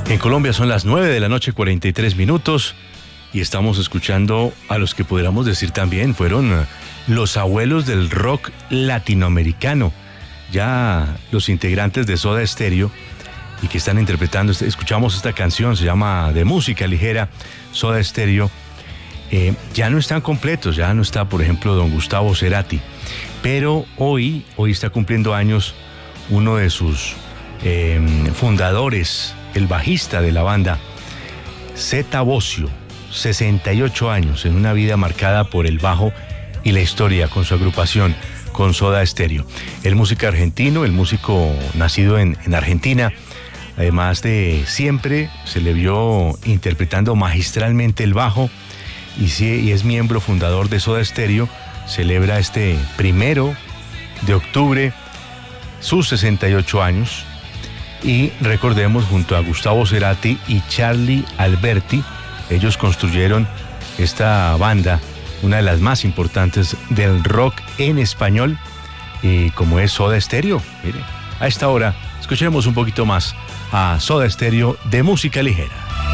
En Colombia son las 9 de la noche, 43 minutos, y estamos escuchando a los que podríamos decir también fueron los abuelos del rock latinoamericano, ya los integrantes de Soda Stereo, y que están interpretando, escuchamos esta canción, se llama De Música Ligera, Soda Stereo. Ya no están completos, ya no está, por ejemplo, don Gustavo Cerati, pero hoy está cumpliendo años uno de sus fundadores, el bajista de la banda, Zeta Bosio, 68 años, en una vida marcada por el bajo y la historia con su agrupación, con Soda Stereo. El músico argentino, el músico nacido en Argentina, además de siempre se le vio interpretando magistralmente el bajo y es miembro fundador de Soda Stereo. Celebra este 1 de octubre sus 68 años. Y recordemos, junto a Gustavo Cerati y Charly Alberti, ellos construyeron esta banda, una de las más importantes del rock en español, como es Soda Stereo. Mire, a esta hora escuchemos un poquito más a Soda Stereo, De Música Ligera.